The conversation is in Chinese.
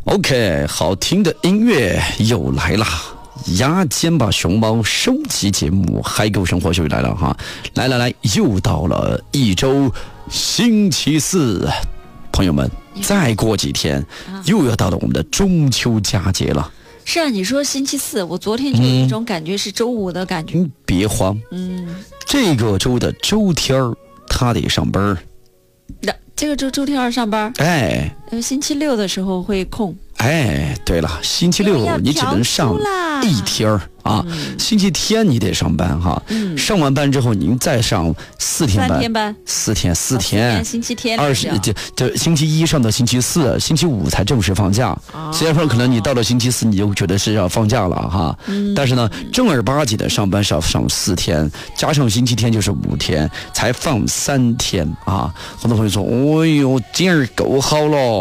OK， 好听的音乐又来了。牙尖吧熊猫收集节目嗨购生活秀来了哈，来，又到了一周星期四，朋友们，再过几天又要到了我们的中秋佳节了。 是啊，你说星期四，我昨天就有一种感觉是周五的感觉。 别慌，这个周的周天他得上班。 这个周天上班，星期六的时候会空。 对了，星期六你只能上一天啊，星期天你得上班哈。上完班之后您再上4天班，4天， 星期天就星期一上到星期四，星期五才正式放假。虽然说可能你到了星期四你就觉得是要放假了哈，但是呢正儿八经的上班是要上4天，加上星期天就是5天，才放3天啊。很多朋友说，哎呦，劲儿够好了。